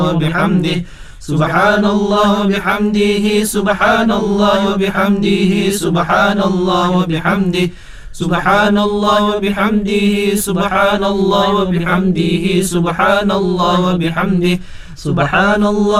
وبحمده سبحان الله وبحمده سبحان الله وبحمده سبحان الله وبحمده سبحان الله وبحمده سبحان الله وبحمده سبحان الله وبحمده سبحان الله